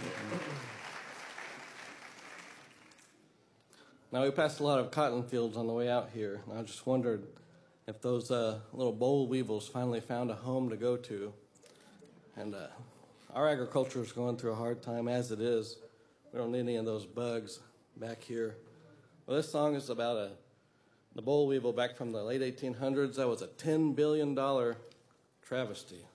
Now, we passed a lot of cotton fields on the way out here, and I just wondered if those little boll weevils finally found a home to go to. And our agriculture is going through a hard time as it is. We don't need any of those bugs back here. Well, this song is about the boll weevil back from the late 1800s. That was a $10 billion travesty.